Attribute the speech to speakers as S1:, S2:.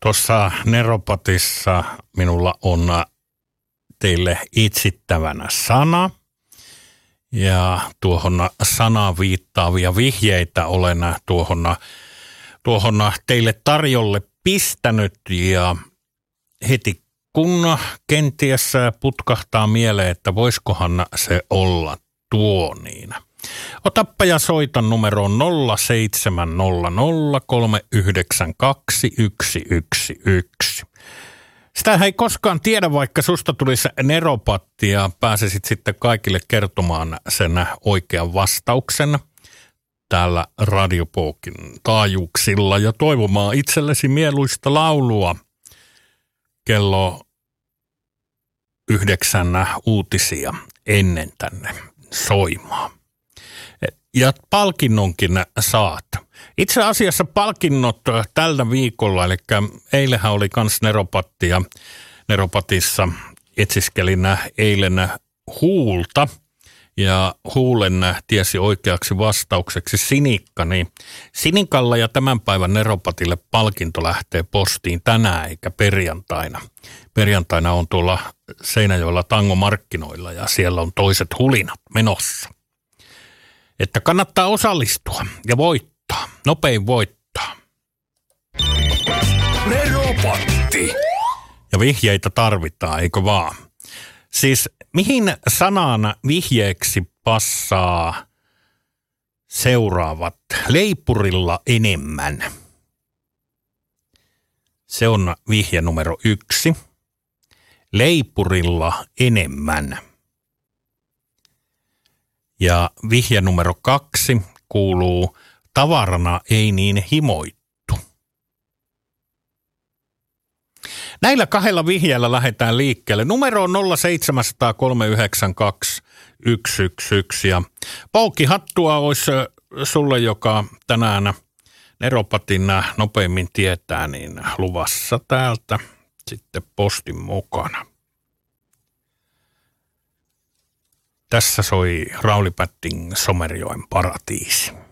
S1: Tuossa Neropatissa minulla on teille etsittävänä sana. Ja tuohon sanaan viittaavia vihjeitä olen tuohon teille tarjolle pistänyt. Ja heti kun kenties putkahtaa mieleen, että voisikohan se olla tuo niin. Otappa ja soita numeroon 0700 392 111. Sitähän ei koskaan tiedä, vaikka susta tulisi neropatti ja pääsisit sitten kaikille kertomaan sen oikean vastauksen täällä Radiopookin taajuuksilla ja toivomaan itsellesi mieluista laulua kello 9 uutisia ennen tänne soimaan. Ja palkinnonkin saat. Itse asiassa palkinnot tällä viikolla, eli eilenhän oli kans Neropatti ja Neropatissa etsiskelin eilen huulta ja huulen tiesi oikeaksi vastaukseksi Sinikka, niin Sinikalla ja tämän päivän Neropatille palkinto lähtee postiin tänään eikä perjantaina. Perjantaina on tuolla Seinäjoella tangomarkkinoilla ja siellä on toiset hulinat menossa. Että kannattaa osallistua ja voittaa. Nopein voittaa.
S2: Neropatti.
S1: Ja vihjeitä tarvitaan, eikö vaan? Siis mihin sanaan vihjeeksi passaa seuraavat? Leipurilla enemmän. Se on vihje numero 1. Leipurilla enemmän. Ja vihje numero 2 kuuluu, tavarana ei niin himoittu. Näillä 2 vihjeellä lähdetään liikkeelle. Numero on 0700 392 111 ja Poukki hattua olisi sulle, joka tänään Neropatin nopeimmin tietää, niin luvassa täältä sitten postin mukana. Tässä soi Rauli Pätting Somerjoen paratiisi.